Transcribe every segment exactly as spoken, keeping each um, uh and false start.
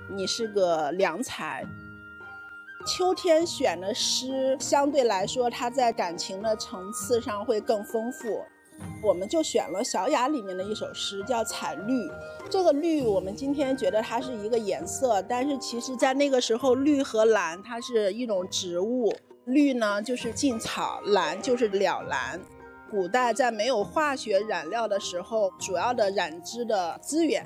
你是个良才。秋天选的诗相对来说它在感情的层次上会更丰富，我们就选了小雅里面的一首诗叫彩绿。这个绿我们今天觉得它是一个颜色，但是其实在那个时候绿和蓝它是一种植物，绿呢就是劲草，蓝就是了蓝。古代在没有化学染料的时候，主要的染织的资源。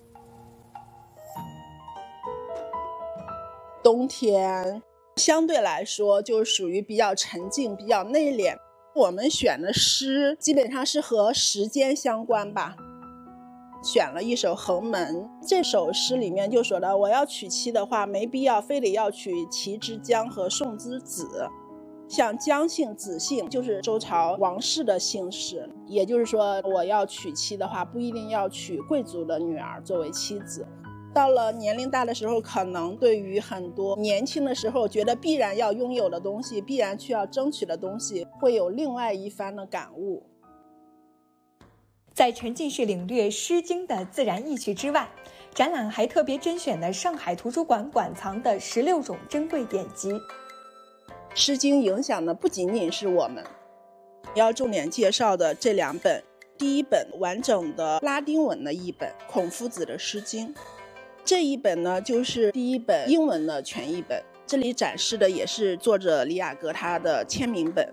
冬天相对来说就属于比较沉静比较内敛，我们选的诗基本上是和时间相关吧。选了一首横门，这首诗里面就说到，我要娶妻的话没必要非得要娶齐之姜和宋之子。像姜姓子姓就是周朝王室的姓氏，也就是说我要娶妻的话不一定要娶贵族的女儿作为妻子。到了年龄大的时候，可能对于很多年轻的时候觉得必然要拥有的东西，必然需要争取的东西，会有另外一番的感悟。 在沉浸式领略《诗经》的自然意趣之外，展览还特别甄选了上海图书馆馆藏的十六种珍贵典籍。《 诗经》影响的不仅仅是我们，要重点介绍的这两本，第一本完整的拉丁文的译本孔夫子的《诗经》，这一本呢就是第一本英文的全译本，这里展示的也是作者李雅阁他的签名本。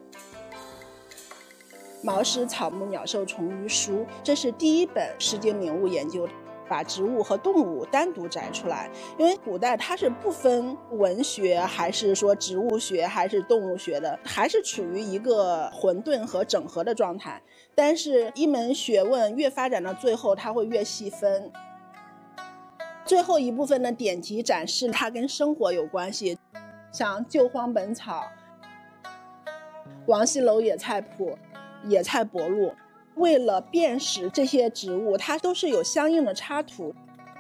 毛诗草木鸟兽虫鱼书，这是第一本诗经名物研究，把植物和动物单独摘出来，因为古代它是不分文学还是说植物学还是动物学的，还是处于一个混沌和整合的状态。但是一门学问越发展到最后，它会越细分。最后一部分的典籍展示它跟生活有关系，像《救荒本草》、王羲楼野菜谱、野菜博录，为了辨识这些植物，它都是有相应的插图。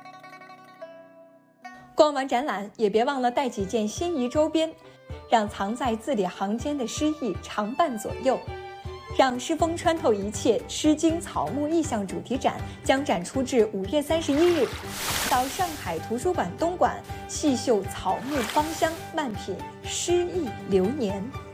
逛完展览也别忘了带几件心仪周边，让藏在字里行间的诗意常伴左右。让诗风穿透一切，《诗经》草木意象主题展将展出至五月三十一日。到上海图书馆东馆细嗅草木芳香，漫品诗意流年。